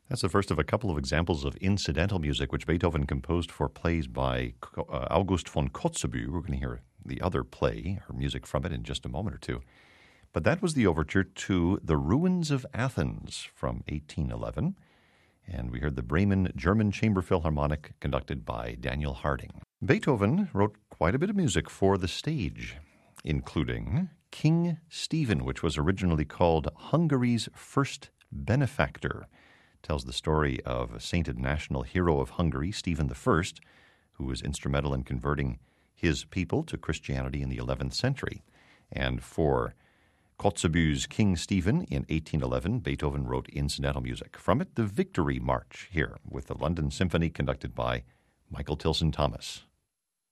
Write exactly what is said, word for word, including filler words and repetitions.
That's the first of a couple of examples of incidental music which Beethoven composed for plays by uh, August von Kotzebue. We're going to hear the other play, or music from it, in just a moment or two. But that was the overture to The Ruins of Athens from eighteen eleven. And we heard the Bremen German Chamber Philharmonic conducted by Daniel Harding. Beethoven wrote quite a bit of music for the stage, including King Stephen, which was originally called Hungary's First Benefactor. Tells the story of a sainted national hero of Hungary, Stephen the First, who was instrumental in converting his people to Christianity in the eleventh century. And for Kotzebue's King Stephen in eighteen eleven, Beethoven wrote incidental music. From it, the Victory March here with the London Symphony conducted by Michael Tilson Thomas.